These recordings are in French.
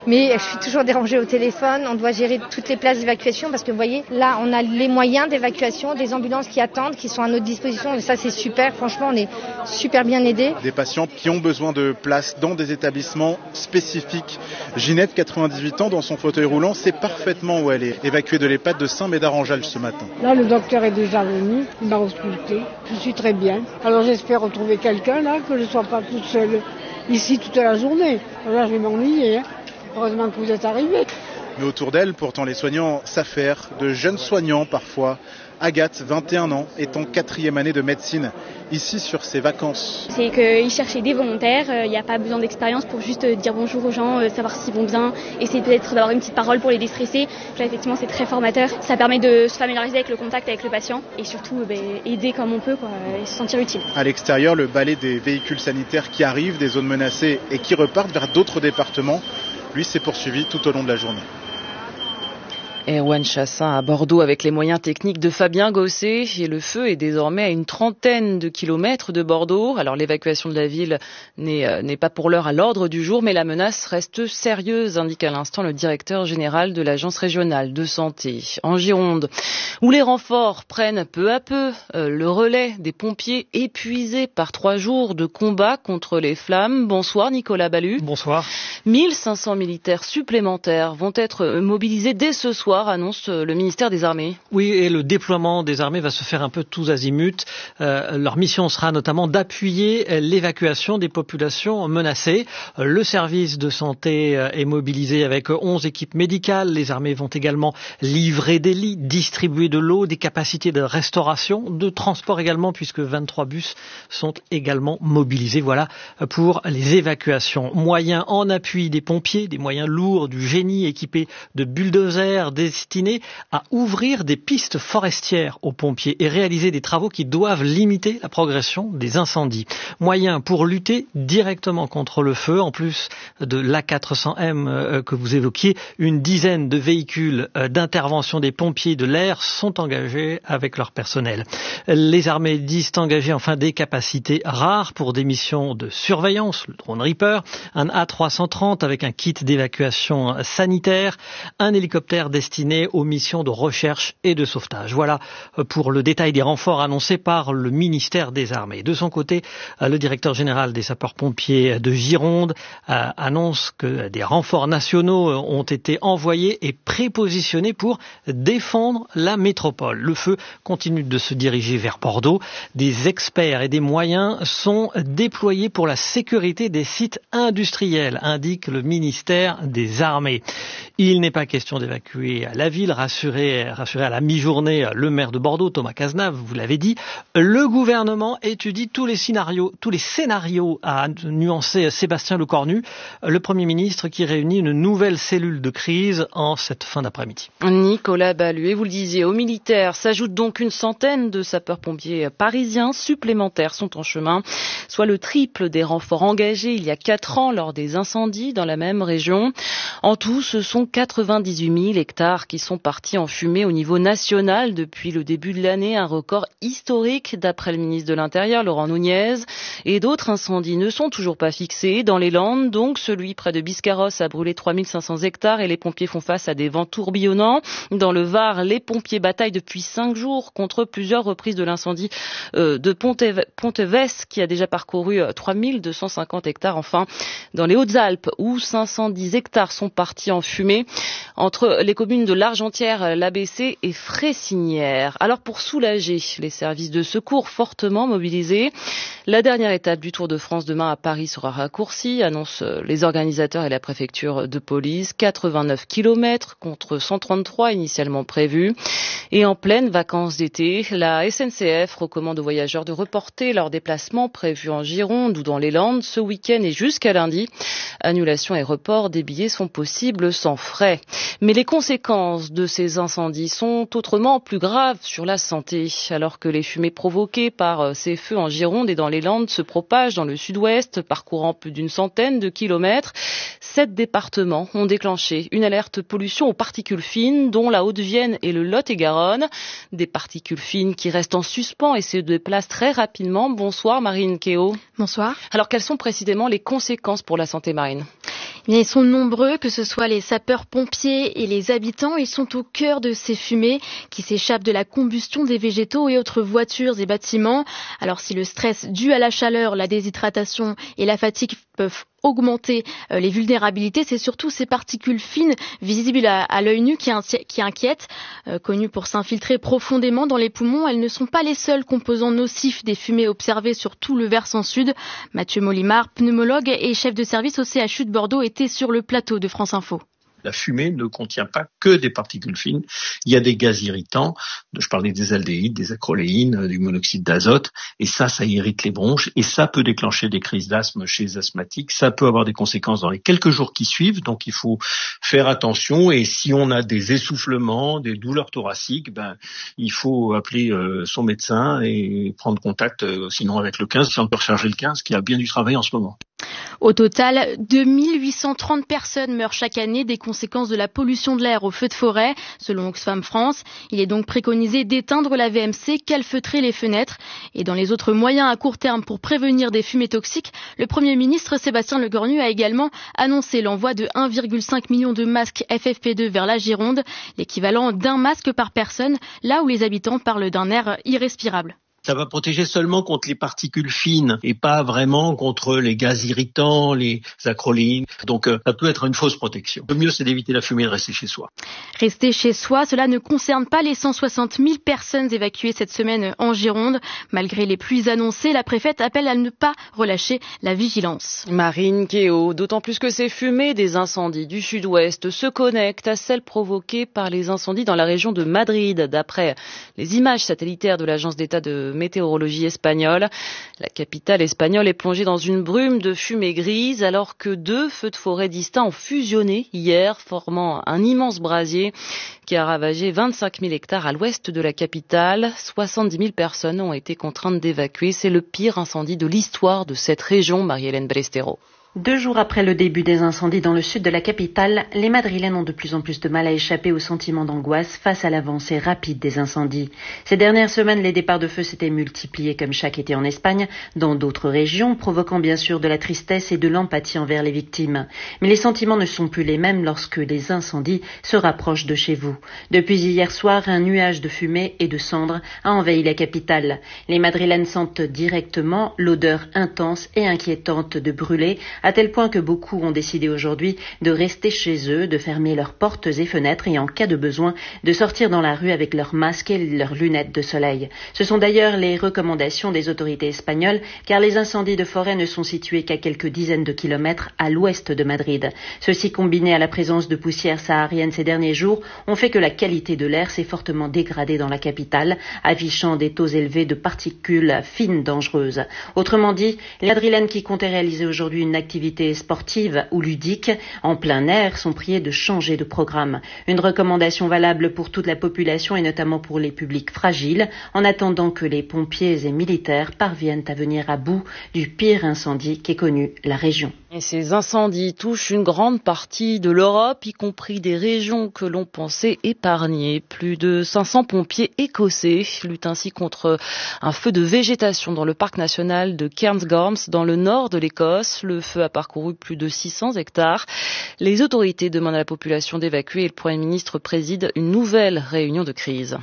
Mais je suis toujours dérangée au téléphone, on doit gérer toutes les places d'évacuation parce que vous voyez, là on a les moyens d'évacuation, des ambulances qui attendent, qui sont à notre disposition et ça c'est super, franchement on est super bien aidés. Des patients qui ont besoin de place dans des établissements spécifiques. Ginette, 98 ans, dans son fauteuil roulant, sait parfaitement où elle est, évacuée de l'EHPAD de Saint-Médard-en-Jalles ce matin. Là le docteur est déjà venu, il m'a ausculté, je suis très bien. Alors j'espère retrouver quelqu'un là, que je ne sois pas toute seule ici toute la journée. Là je vais m'ennuyer. Heureusement que vous êtes arrivés. Mais autour d'elle, pourtant, les soignants s'affairent, de jeunes soignants parfois. Agathe, 21 ans, est en 4e année de médecine, ici sur ses vacances. C'est qu'ils cherchaient des volontaires, il n'y a pas besoin d'expérience pour juste dire bonjour aux gens, savoir s'ils vont bien, essayer peut-être d'avoir une petite parole pour les déstresser. Là, effectivement, c'est très formateur. Ça permet de se familiariser avec le contact avec le patient et surtout aider comme on peut, et se sentir utile. À l'extérieur, le balai des véhicules sanitaires qui arrivent des zones menacées et qui repartent vers d'autres départements, lui, s'est poursuivi tout au long de la journée. Erwan Chassin à Bordeaux avec les moyens techniques de Fabien Gosset et le feu est désormais à une 30aine de kilomètres de Bordeaux. Alors l'évacuation de la ville n'est pas pour l'heure à l'ordre du jour, mais la menace reste sérieuse, indique à l'instant le directeur général de l'agence régionale de santé. En Gironde, où les renforts prennent peu à peu le relais des pompiers épuisés par 3 jours de combat contre les flammes. Bonsoir Nicolas Ballu. Bonsoir. 1500 militaires supplémentaires vont être mobilisés dès ce soir, annonce le ministère des Armées. Oui, et le déploiement des armées va se faire un peu tous azimuts. Leur mission sera notamment d'appuyer l'évacuation des populations menacées. Le service de santé est mobilisé avec 11 équipes médicales. Les armées vont également livrer des lits, distribuer de l'eau, des capacités de restauration, de transport également, puisque 23 bus sont également mobilisés. Voilà pour les évacuations. Moyens en appui des pompiers, des moyens lourds, du génie équipé de bulldozers destinés à ouvrir des pistes forestières aux pompiers et réaliser des travaux qui doivent limiter la progression des incendies. Moyens pour lutter directement contre le feu, en plus de l'A400M que vous évoquiez, une dizaine de véhicules d'intervention des pompiers de l'air sont engagés avec leur personnel. Les armées disent engager enfin des capacités rares pour des missions de surveillance, le drone Reaper, un A330 avec un kit d'évacuation sanitaire, un hélicoptère destiné aux missions de recherche et de sauvetage. Voilà pour le détail des renforts annoncés par le ministère des Armées. De son côté, le directeur général des sapeurs-pompiers de Gironde annonce que des renforts nationaux ont été envoyés et prépositionnés pour défendre la métropole. Le feu continue de se diriger vers Bordeaux. Des experts et des moyens sont déployés pour la sécurité des sites industriels, indique le ministère des Armées. Il n'est pas question d'évacuer la ville, rassuré à la mi-journée le maire de Bordeaux, Thomas Cazenave, vous l'avez dit. Le gouvernement étudie tous les scénarios, a nuancé Sébastien Lecornu, le Premier ministre qui réunit une nouvelle cellule de crise en cette fin d'après-midi. Nicolas Ballu, et vous le disiez, aux militaires s'ajoute donc une centaine de sapeurs-pompiers parisiens supplémentaires sont en chemin, soit le triple des renforts engagés il y a 4 ans lors des incendies dans la même région. En tout, ce sont 98 000 hectares qui sont partis en fumée au niveau national depuis le début de l'année, un record historique d'après le ministre de l'Intérieur, Laurent Nunez. Et d'autres incendies ne sont toujours pas fixés. Dans les Landes, donc, celui près de Biscarrosse a brûlé 3500 hectares et les pompiers font face à des vents tourbillonnants. Dans le Var, les pompiers bataillent depuis 5 jours contre plusieurs reprises de l'incendie de Pontevès qui a déjà parcouru 3250 hectares. Enfin, dans les Hautes-Alpes, où 510 hectares sont partis en fumée, entre les communes de l'Argentière, l'ABC et Fressinière. Alors pour soulager les services de secours fortement mobilisés, la dernière étape du Tour de France demain à Paris sera raccourcie, annoncent les organisateurs et la préfecture de police. 89 km contre 133 initialement prévus. Et en pleine vacances d'été, la SNCF recommande aux voyageurs de reporter leurs déplacements prévus en Gironde ou dans les Landes ce week-end et jusqu'à lundi. Annulation et report des billets sont possibles sans frais. Mais les conséquences conséquences de ces incendies sont autrement plus graves sur la santé. Alors que les fumées provoquées par ces feux en Gironde et dans les Landes se propagent dans le sud-ouest, parcourant plus d'une centaine de kilomètres, 7 départements ont déclenché une alerte pollution aux particules fines, dont la Haute-Vienne et le Lot-et-Garonne. Des particules fines qui restent en suspens et se déplacent très rapidement. Bonsoir Marine Kéo. Bonsoir. Alors quelles sont précisément les conséquences pour la santé marine ? Ils sont nombreux, que ce soit les sapeurs-pompiers et les habitants. Ils sont au cœur de ces fumées qui s'échappent de la combustion des végétaux et autres voitures et bâtiments. Alors si le stress dû à la chaleur, la déshydratation et la fatigue peuvent augmenter les vulnérabilités, c'est surtout ces particules fines visibles à l'œil nu qui inquiètent. Connues pour s'infiltrer profondément dans les poumons, elles ne sont pas les seuls composants nocifs des fumées observées sur tout le versant sud. Mathieu Molimar, pneumologue et chef de service au CHU de Bordeaux, était sur le plateau de France Info. La fumée ne contient pas que des particules fines. Il y a des gaz irritants. Je parlais des aldéhydes, des acroléines, du monoxyde d'azote. Et ça irrite les bronches. Et ça peut déclencher des crises d'asthme chez les asthmatiques. Ça peut avoir des conséquences dans les quelques jours qui suivent. Donc il faut faire attention. Et si on a des essoufflements, des douleurs thoraciques, il faut appeler son médecin et prendre contact, sinon avec le 15, si on peut recharger le 15, qui a bien du travail en ce moment. Au total, 2830 personnes meurent chaque année des conséquences de la pollution de l'air au feu de forêt, selon Oxfam France. Il est donc préconisé d'éteindre la VMC, calfeutrer les fenêtres. Et dans les autres moyens à court terme pour prévenir des fumées toxiques, le Premier ministre Sébastien Lecornu a également annoncé l'envoi de 1,5 million de masques FFP2 vers la Gironde, l'équivalent d'un masque par personne, là où les habitants parlent d'un air irrespirable. Ça va protéger seulement contre les particules fines et pas vraiment contre les gaz irritants, les acroléines. Donc ça peut être une fausse protection. Le mieux, c'est d'éviter la fumée et de rester chez soi. Rester chez soi, cela ne concerne pas les 160 000 personnes évacuées cette semaine en Gironde. Malgré les pluies annoncées, la préfète appelle à ne pas relâcher la vigilance. Marine Kéo, d'autant plus que ces fumées des incendies du sud-ouest se connectent à celles provoquées par les incendies dans la région de Madrid. D'après les images satellitaires de l'agence d'État de météorologie espagnole, la capitale espagnole est plongée dans une brume de fumée grise alors que 2 feux de forêt distincts ont fusionné hier, formant un immense brasier qui a ravagé 25 000 hectares à l'ouest de la capitale. 70 000 personnes ont été contraintes d'évacuer. C'est le pire incendie de l'histoire de cette région, Marie-Hélène Brestero. 2 jours après le début des incendies dans le sud de la capitale, les Madrilènes ont de plus en plus de mal à échapper au sentiment d'angoisse face à l'avancée rapide des incendies. Ces dernières semaines, les départs de feu s'étaient multipliés comme chaque été en Espagne, dans d'autres régions, provoquant bien sûr de la tristesse et de l'empathie envers les victimes. Mais les sentiments ne sont plus les mêmes lorsque les incendies se rapprochent de chez vous. Depuis hier soir, un nuage de fumée et de cendres a envahi la capitale. Les Madrilènes sentent directement l'odeur intense et inquiétante de brûler, à tel point que beaucoup ont décidé aujourd'hui de rester chez eux, de fermer leurs portes et fenêtres et en cas de besoin de sortir dans la rue avec leurs masques et leurs lunettes de soleil. Ce sont d'ailleurs les recommandations des autorités espagnoles car les incendies de forêt ne sont situés qu'à quelques dizaines de kilomètres à l'ouest de Madrid. Ceci combiné à la présence de poussière saharienne ces derniers jours ont fait que la qualité de l'air s'est fortement dégradée dans la capitale, affichant des taux élevés de particules fines dangereuses. Autrement dit, les Madrilènes qui comptaient réaliser aujourd'hui une activité sportive ou ludique en plein air sont priés de changer de programme. Une recommandation valable pour toute la population et notamment pour les publics fragiles, en attendant que les pompiers et militaires parviennent à venir à bout du pire incendie qu'ait connu la région. Et ces incendies touchent une grande partie de l'Europe, y compris des régions que l'on pensait épargnées. Plus de 500 pompiers écossais luttent ainsi contre un feu de végétation dans le parc national de Cairngorms, dans le nord de l'Écosse. Le feu a parcouru plus de 600 hectares. Les autorités demandent à la population d'évacuer et le Premier ministre préside une nouvelle réunion de crise.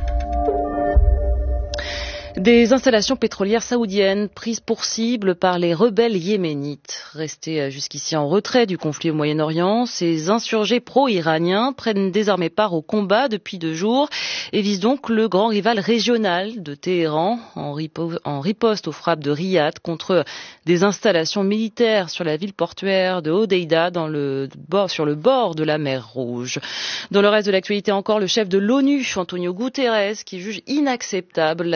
Des installations pétrolières saoudiennes prises pour cible par les rebelles yéménites. Restés jusqu'ici en retrait du conflit au Moyen-Orient, ces insurgés pro-iraniens prennent désormais part au combat depuis 2 jours et visent donc le grand rival régional de Téhéran en riposte aux frappes de Riyad contre des installations militaires sur la ville portuaire de Hodeïda sur le bord de la mer Rouge. Dans le reste de l'actualité encore, le chef de l'ONU, Antonio Guterres, qui juge inacceptable la situation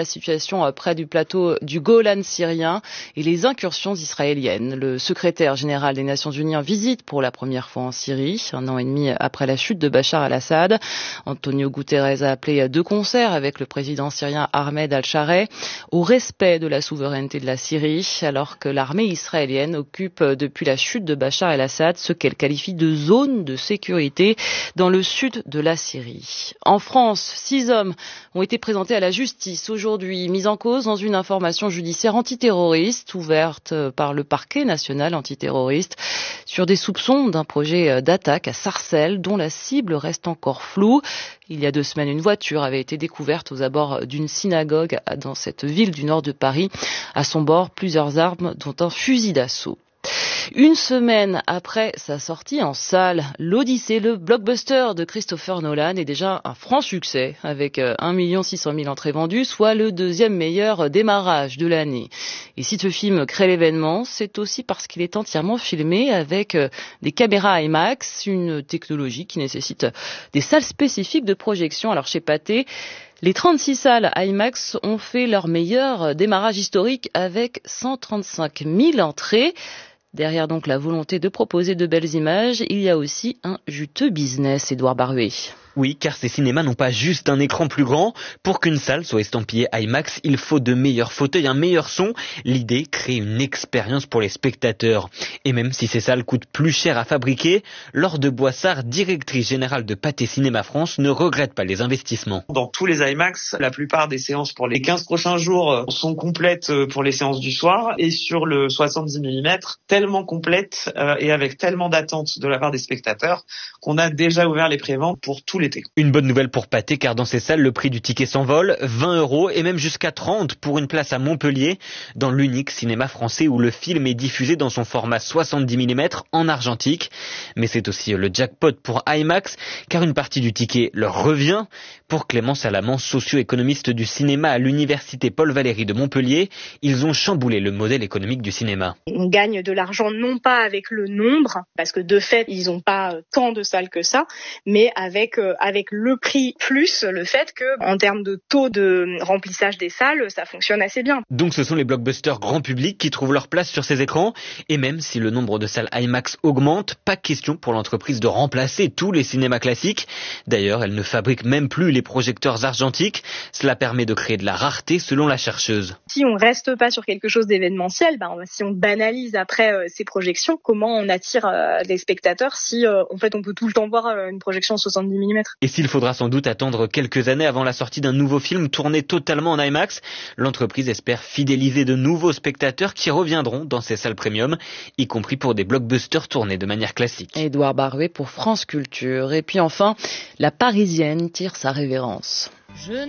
opérations près du plateau du Golan syrien et les incursions israéliennes. Le secrétaire général des Nations Unies en visite pour la première fois en Syrie, 1 an et demi après la chute de Bachar al-Assad. Antonio Guterres a appelé de concert avec le président syrien Ahmed al-Shareh au respect de la souveraineté de la Syrie, alors que l'armée israélienne occupe depuis la chute de Bachar el-Assad ce qu'elle qualifie de zone de sécurité dans le sud de la Syrie. En France, 6 hommes ont été présentés à la justice aujourd'hui, mis en cause dans une information judiciaire antiterroriste ouverte par le parquet national antiterroriste sur des soupçons d'un projet d'attaque à Sarcelles dont la cible reste encore floue. Il y a 2 semaines, une voiture avait été découverte aux abords d'une synagogue dans cette ville du nord de Paris. À son bord, plusieurs armes, dont un fusil d'assaut. Une semaine après sa sortie en salle, l'Odyssée, le blockbuster de Christopher Nolan, est déjà un franc succès avec 1 600 000 entrées vendues, soit le 2e meilleur démarrage de l'année. Et si ce film crée l'événement, c'est aussi parce qu'il est entièrement filmé avec des caméras IMAX, une technologie qui nécessite des salles spécifiques de projection. Alors chez Pathé, les 36 salles IMAX ont fait leur meilleur démarrage historique avec 135 000 entrées. Derrière donc la volonté de proposer de belles images, il y a aussi un juteux business, Édouard Baruet. Oui, car ces cinémas n'ont pas juste un écran plus grand. Pour qu'une salle soit estampillée IMAX, il faut de meilleurs fauteuils, un meilleur son. L'idée, créer une expérience pour les spectateurs. Et même si ces salles coûtent plus cher à fabriquer, Laure de Boissard, directrice générale de Pathé Cinéma France, ne regrette pas les investissements. Dans tous les IMAX, la plupart des séances pour les 15 prochains jours sont complètes pour les séances du soir. Et sur le 70 mm, tellement complète et avec tellement d'attentes de la part des spectateurs qu'on a déjà ouvert les préventes pour tout l'été. Une bonne nouvelle pour Pathé, car dans ces salles, le prix du ticket s'envole, 20 € et même jusqu'à 30 pour une place à Montpellier, dans l'unique cinéma français où le film est diffusé dans son format 70 mm en argentique. Mais c'est aussi le jackpot pour IMAX, car une partie du ticket leur revient. Pour Clémence Alamand, socio-économiste du cinéma à l'université Paul Valéry de Montpellier, ils ont chamboulé le modèle économique du cinéma. On gagne de l'argent non pas avec le nombre, parce que de fait, ils n'ont pas tant de salles que ça, mais avec le prix plus le fait que, en termes de taux de remplissage des salles, ça fonctionne assez bien. Donc ce sont les blockbusters grand public qui trouvent leur place sur ces écrans. Et même si le nombre de salles IMAX augmente, pas question pour l'entreprise de remplacer tous les cinémas classiques. D'ailleurs, elle ne fabrique même plus les projecteurs argentiques. Cela permet de créer de la rareté selon la chercheuse. Si on reste pas sur quelque chose d'événementiel, si on banalise après ces projections, comment on attire des spectateurs si en fait on peut tout le temps voir une projection 70 mm. Et s'il faudra sans doute attendre quelques années avant la sortie d'un nouveau film tourné totalement en IMAX, l'entreprise espère fidéliser de nouveaux spectateurs qui reviendront dans ces salles premium, y compris pour des blockbusters tournés de manière classique. Édouard Baruet pour France Culture. Et puis enfin, la Parisienne tire sa révérence.